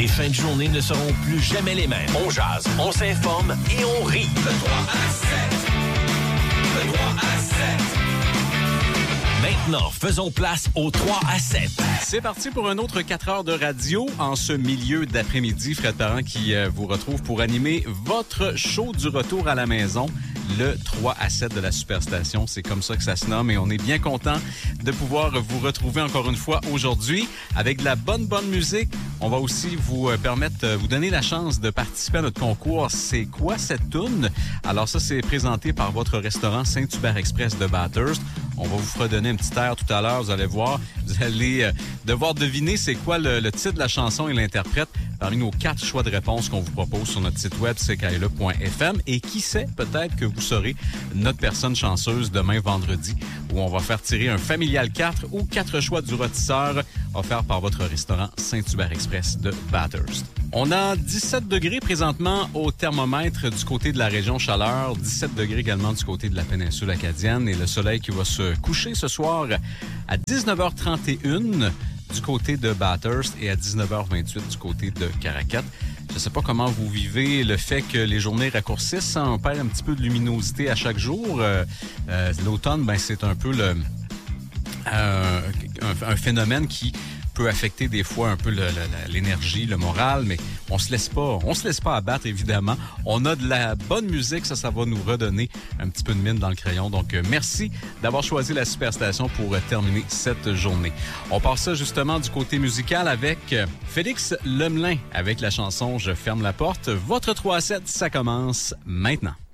Les fins de journée ne seront plus jamais les mêmes. On jase, on s'informe et on rit. De 3 à 7. De 3 à 7. Maintenant, faisons place au 3 à 7. C'est parti pour un autre 4 heures de radio en ce milieu d'après-midi. Fred Parent qui vous retrouve pour animer votre show du retour à la maison, le 3 à 7 de la Superstation. C'est comme ça que ça se nomme et on est bien content de pouvoir vous retrouver encore une fois aujourd'hui avec de la bonne musique. On va aussi vous vous donner la chance de participer à notre concours. C'est quoi cette toune? Alors ça, c'est présenté par votre restaurant Saint-Hubert Express de Bathurst. On va vous fredonner un petit air tout à l'heure. Vous allez voir, vous allez devoir deviner c'est quoi le titre de la chanson et l'interprète parmi nos 4 choix de réponses qu'on vous propose sur notre site web ckaila.fm. Et qui sait, peut-être que vous serez notre personne chanceuse demain vendredi où on va faire tirer un familial 4 ou 4 choix du rôtisseur offert par votre restaurant Saint-Hubert Express de Bathurst. On a 17 degrés présentement au thermomètre du côté de la région Chaleur, 17 degrés également du côté de la péninsule acadienne et le soleil qui va se coucher ce soir à 19h31 du côté de Bathurst et à 19h28 du côté de Caracat. Je ne sais pas comment vous vivez le fait que les journées raccourcissent. On perd un petit peu de luminosité à chaque jour. L'automne, c'est un peu un phénomène qui peut affecter des fois un peu l'énergie, le moral, mais on se laisse pas abattre, évidemment. On a de la bonne musique, ça va nous redonner un petit peu de mine dans le crayon. Donc, merci d'avoir choisi la Superstation pour terminer cette journée. On passe ça justement du côté musical avec Félix Lemelin avec la chanson « Je ferme la porte ». Votre 3 à 7, ça commence maintenant.